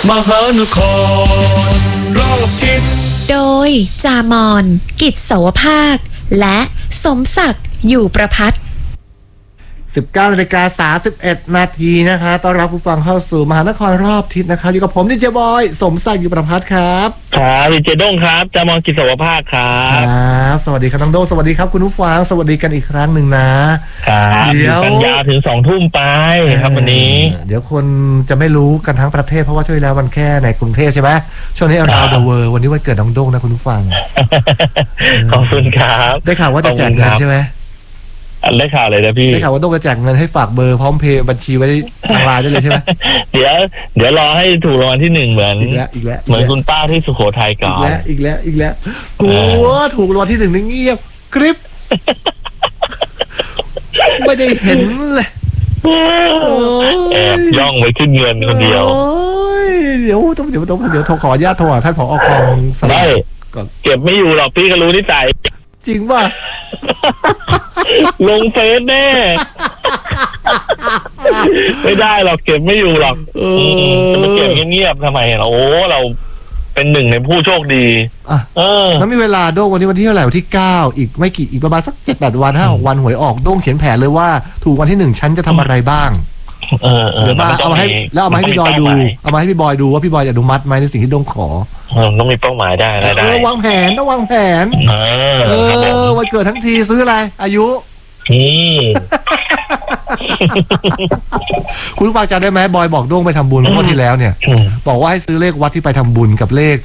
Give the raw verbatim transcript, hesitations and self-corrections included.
มหานครรอบทิศโดยจามอนกิจเสาวภาคและสมศักดิ์อยู่ประภัตสิบเก้านาฬิกาสามสิบเอ็ดนาทีนะคะต้อนรับผู้ฟังเข้าสู่มหานครรอบทิศนะครับอยู่กับผมดิเจบอยสมศักดิ์อยู่ประภัตครับครับดิเจด้งครับจามอนกิจเสาวภาคครับครับสวัสดีครับน้องโดงสวัสดีครับคุณผู้ฟังสวัสดีกันอีกครั้งหนึ่งนะครับเดี๋ยวกันยาวถึงสองทุ่มไปครับวันนี้เดี๋ยวคนจะไม่รู้กันทั้งประเทศเพราะว่าช่วยแล้ววันแค่ในกรุงเทพใช่ไหมช่วงนี้ around the world วันนี้วันเกิดน้องโดงนะคุณผู้ฟังขอบคุณครับได้ข่าวว่าจะแจกเงินใช่ไหมได้ข่าวเลยนะพี่ได้ข่าวว่าต้องกระแจกเงินให้ฝากเบอร์พร้อมเพย์บัญชีไว้ทางไลน์ได้เลยใช่ไหมเดี๋ยวเดี๋ยวรอให้ถูกรางวัลที่หนึ่งเหมือนอีกแล้วอีกแล้วเหมือนคุณป้าที่สุโขทัยก่อนอีกแล้วอีกแล้วอีกแล้วกูว่าถูกรางวัลที่หนึ่งนี่เงียบกริบไม่ได้เห็นเลยแอบย่องไปขึ้นเงินคนเดียวเดี๋ยวต้องเดี๋ยวต้องเดี๋ยวโทรขออนุญาตโทรหาท่านผอ.กองสลากก่อนเก็บไม่อยู่หรอกพี่ก็รู้นิสัยจริงป่ะลงเฟซแน่ไม่ได้หรอกเก็บไม่อยู่หรอกจะมาเก็บเงียบๆทำไมเราโอ้เราเป็นหนึ่งในผู้โชคดีอ่ะเออแล้วมีเวลาโด้งวันนี้วันที่เท่าไหร่วันที่เก้าอีกไม่กี่อีกประมาณสักเจ็ดแปดวันห้าหกวันหวยออกโด้งเขียนแผนเลยว่าถูกวันที่หนึ่งฉันจะทำอะไรบ้างเออเดี๋ยวมาเอามาให้แล้วเอามาให้พี่บอยดูเอามาให้พี่บอยดูว่าพี่บอยจะอนุมัติไหมในสิ่งที่โด้งขอต้องมีเป้าหมายได้อะไรได้เออวางแผนต้องวางแผนเออวันเกิดทั้งทีซื้ออะไรอายุคุณฟังจำได้ไหมบอยบอกโด้งไปทำบุญเมื่อที่แล้วเนี่ยบอกว่าให้ซื้อเลขวัดที่ไปทำบุญกับเลข